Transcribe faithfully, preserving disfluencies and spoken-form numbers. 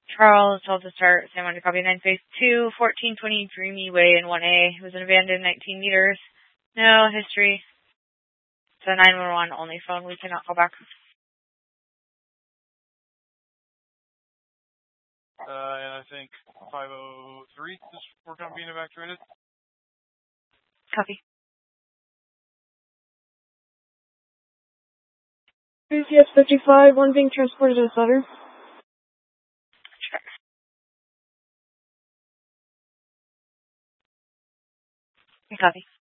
Charles told to start San Juan to copy nine space two, fourteen twenty Dreamy Way in one A. It was an abandoned nineteen meters. No history. It's a nine one one only phone. We cannot call back. Uh, and I think five oh three is working on being evacuated. Copy. C S fifty-five, one being transported to Sutter. Sure. Copy.